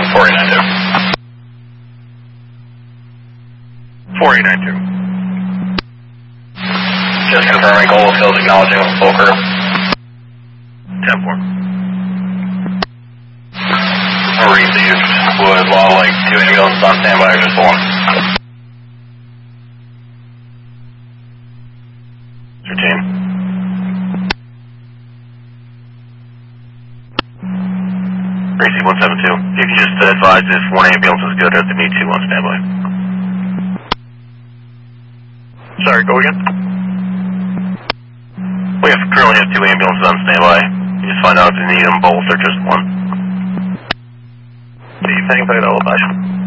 4892. 4892. Just confirming Goldfield, acknowledging full crew. 10-4. Received. Would law like 2 ambulances on standby or just 1? Your team. Received 172. You can just advise if 1 ambulance is good or if they need 2 on standby. Sorry, go again? We currently have 2 ambulances on standby. You just find out if you need them both or just 1. Chief, hang tight, I'll advise.